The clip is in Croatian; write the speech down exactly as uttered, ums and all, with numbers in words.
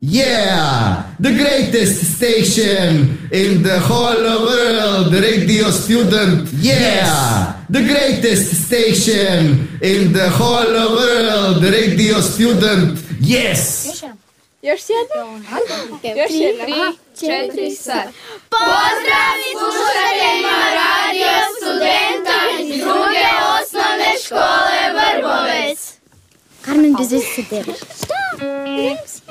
Yeah, the greatest station in the whole world, radio student. Yeah, the greatest station in the whole world, radio student. Yes. Još jedno? Još jedno? Četiri, sad. Pozdrav slušateljima radio studenta iz druge osnovne škole Vrbovec. Carmen, bis jetzt zu dir. Stopp!